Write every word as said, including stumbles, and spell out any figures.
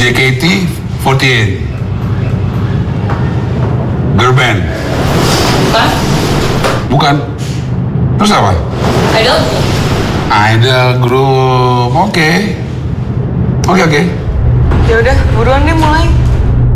J K T empat delapan. Girl band. Bukan? Bukan. Terus apa? Idol? Idol group. Oke. Oke oke. Ya udah, buruan deh mulai.